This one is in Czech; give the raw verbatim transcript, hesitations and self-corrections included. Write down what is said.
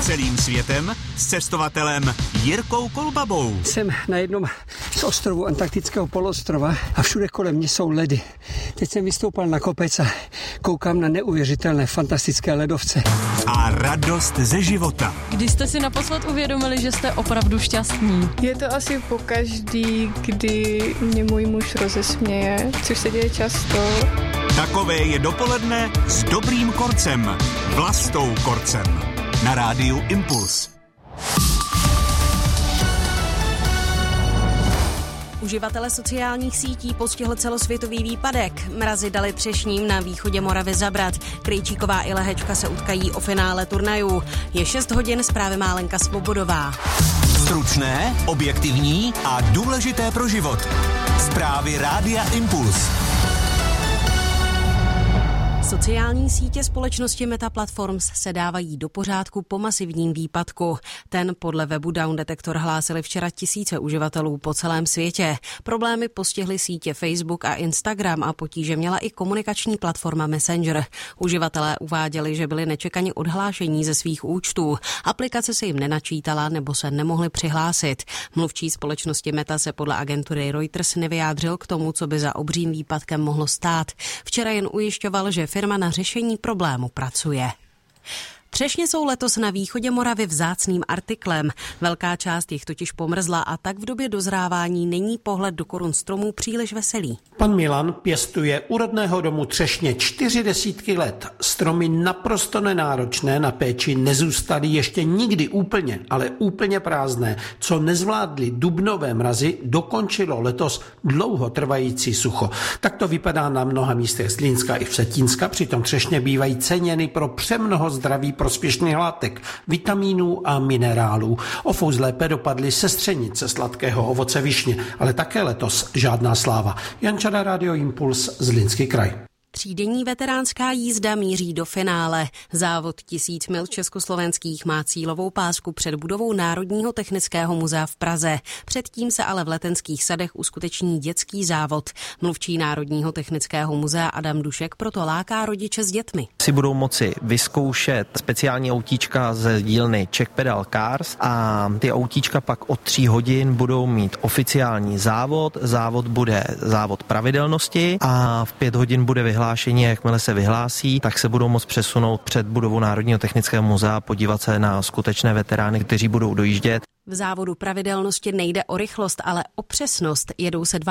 Celým světem s cestovatelem Jirkou Kolbabou. Jsem na jednom z ostrovů Antarktického poloostrova a všude kolem mě jsou ledy. Teď jsem vystoupal na kopec a koukám na neuvěřitelné, fantastické ledovce. A radost ze života. Kdy jste si naposled uvědomili, že jste opravdu šťastní? Je to asi pokaždý, kdy mě můj muž rozesměje, což se děje často. Takové je dopoledne s dobrým Korcem. Vlastou Korcem. Na rádiu Impuls. Uživatele sociálních sítí postihl celosvětový výpadek. Mrazy dali Třešním na východě Moravy zabrat. Krejčíková i Lehečka se utkají o finále turnajů. Je šest hodin, zprávy má Lenka Svobodová. Stručné, objektivní a důležité pro život. Zprávy rádia Impuls. Sociální sítě společnosti Meta Platforms se dávají do pořádku po masivním výpadku. Ten podle webu Down Detector hlásili včera tisíce uživatelů po celém světě. Problémy postihly sítě Facebook a Instagram a potíže měla i komunikační platforma Messenger. Uživatelé uváděli, že byli nečekaně odhlášení ze svých účtů. Aplikace se jim nenačítala nebo se nemohli přihlásit. Mluvčí společnosti Meta se podle agentury Reuters nevyjádřil k tomu, co by za obřím výpadkem mohlo stát. Včera jen ujišťoval, že firma na řešení problému pracuje. Třešně jsou letos na východě Moravy vzácným artiklem. Velká část jich totiž pomrzla a tak v době dozrávání není pohled do korun stromů příliš veselý. Pan Milan pěstuje u rodného domu Třešně čtyři desítky let. Stromy naprosto nenáročné na péči nezůstaly ještě nikdy úplně, ale úplně prázdné. Co nezvládly dubnové mrazy, dokončilo letos dlouhotrvající sucho. Tak to vypadá na mnoha místech Zlínska i Vsetínska, přitom Třešně bývají ceněny pro přemnoho zdraví prospěšných látek, vitamínů a minerálů. O fous lépe dopadly sestřenice sladkého ovoce višně, ale také letos žádná sláva. Jan Čada, Radio Impuls, Zlínský kraj. Třídenní veteránská jízda míří do finále. Závod tisíc mil československých má cílovou pásku před budovou Národního technického muzea v Praze. Předtím se ale v Letenských sadech uskuteční dětský závod. Mluvčí Národního technického muzea Adam Dušek proto láká rodiče s dětmi. Si budou moci vyzkoušet speciální autíčka ze dílny Czech Pedal Cars a ty autíčka pak od tří hodin budou mít oficiální závod. Závod bude závod pravidelnosti a v pět hodin bude vyhlášení. Jakmile se vyhlásí, tak se budou moct přesunout před budovu Národního technického muzea a podívat se na skutečné veterány, kteří budou dojíždět. V závodu pravidelnosti nejde o rychlost, ale o přesnost. Jedou se dva